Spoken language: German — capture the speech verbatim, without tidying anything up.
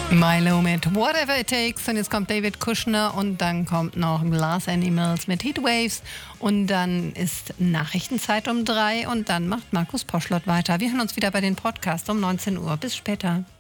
Milo mit Whatever It Takes, und jetzt kommt David Kushner und dann kommt noch Glass Animals mit Heatwaves und dann ist Nachrichtenzeit um drei und dann macht Markus Poschlott weiter. Wir hören uns wieder bei den Podcasts um neunzehn Uhr. Bis später.